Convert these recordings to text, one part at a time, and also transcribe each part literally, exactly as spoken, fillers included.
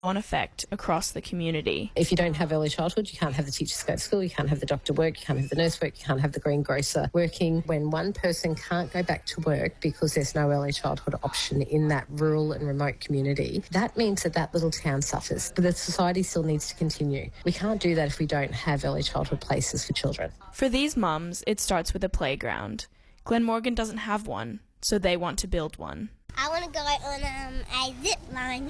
on effect across the community. If you don't have early childhood, you can't have the teachers go to school, you can't have the doctor work, you can't have the nurse work, you can't have the greengrocer working. When one person can't go back to work because there's no early childhood option in that rural and remote community, that means that that little town suffers. But the society still needs to continue. We can't do that if we don't have early childhood places for children. For these mums, it starts with a playground. Glenmorgan doesn't have one, so they want to build one. I want to go on um, a zip line.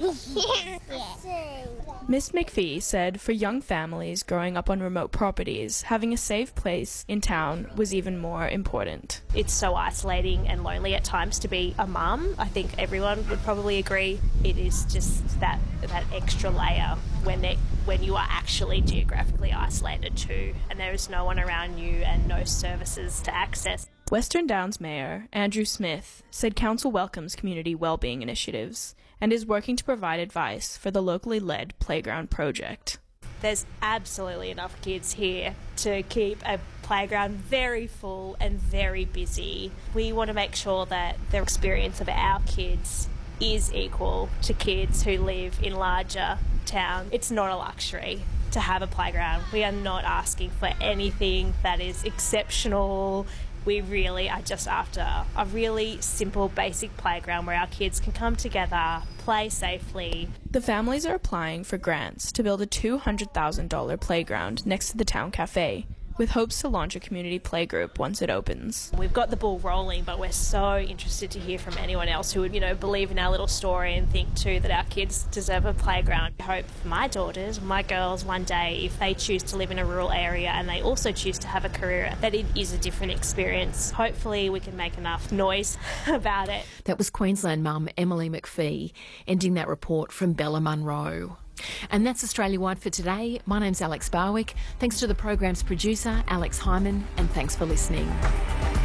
yeah. Miss McPhee said for young families growing up on remote properties, having a safe place in town was even more important. It's so isolating and lonely at times to be a mum. I think everyone would probably agree. It is just that that extra layer when it, when you are actually geographically isolated too, and there is no one around you and no services to access. Western Downs Mayor Andrew Smith said council welcomes community wellbeing initiatives and is working to provide advice for the locally led playground project. There's absolutely enough kids here to keep a playground very full and very busy. We want to make sure that the experience of our kids is equal to kids who live in larger towns. It's not a luxury to have a playground. We are not asking for anything that is exceptional. We really are just after a really simple, basic playground where our kids can come together, play safely. The families are applying for grants to build a two hundred thousand dollars playground next to the town cafe, with hopes to launch a community playgroup once it opens. We've got the ball rolling, but we're so interested to hear from anyone else who would, you know, believe in our little story and think too that our kids deserve a playground. I hope for my daughters, my girls, one day, if they choose to live in a rural area and they also choose to have a career, that it is a different experience. Hopefully we can make enough noise about it. That was Queensland mum Emily McPhee, ending that report from Bella Munro. And that's Australia-wide for today. My name's Alex Barwick. Thanks to the program's producer, Alex Hyman, and thanks for listening.